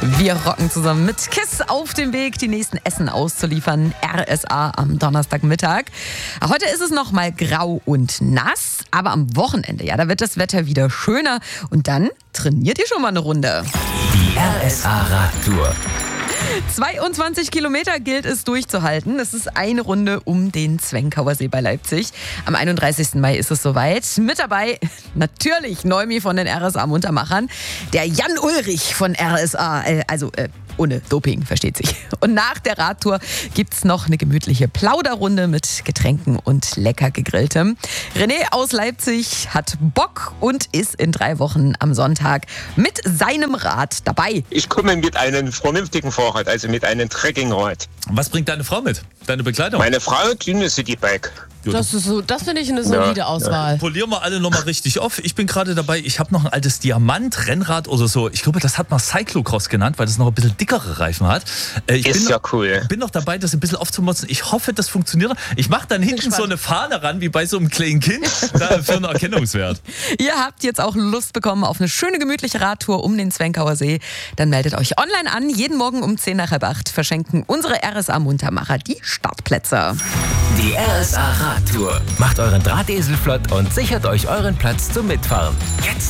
Wir rocken zusammen mit KISS auf dem Weg, die nächsten Essen auszuliefern. RSA am Donnerstagmittag. Heute ist es noch mal grau und nass, aber am Wochenende, ja, da wird das Wetter wieder schöner. Und dann trainiert ihr schon mal eine Runde. Die RSA-Radtour. 22 Kilometer gilt es durchzuhalten. Es ist eine Runde um den Zwenkauer See bei Leipzig. Am 31. Mai ist es soweit. Mit dabei natürlich Neumi von den RSA Muntermachern, der Jan Ulrich von RSA, ohne Doping, versteht sich. Und nach der Radtour gibt's noch eine gemütliche Plauderrunde mit Getränken und lecker gegrilltem. René aus Leipzig hat Bock und ist in 3 Wochen am Sonntag mit seinem Rad dabei. Ich komme mit einem vernünftigen Fahrrad, also mit einem Trekkingrad. Was bringt deine Frau mit? Deine Begleitung? Meine Frau hat eine Citybike. Das finde ich eine solide Auswahl. Polieren wir alle nochmal richtig auf. Ich bin gerade dabei, ich habe noch ein altes Diamant-Rennrad oder so. Ich glaube, das hat man Cyclocross genannt, weil das noch ein bisschen dickere Reifen hat. Cool. Bin noch dabei, das ein bisschen aufzumotzen. Ich hoffe, das funktioniert. Ich mache dann hinten so eine Fahne ran, wie bei so einem kleinen Kind, für einen Erkennungswert. Ihr habt jetzt auch Lust bekommen auf eine schöne, gemütliche Radtour um den Zwenkauer See. Dann meldet euch online an. Jeden Morgen um 7:50 verschenken unsere RSA Muntermacher die Startplätze. Die RSA-Radtour. Macht euren Drahtesel flott und sichert euch euren Platz zum Mitfahren. Jetzt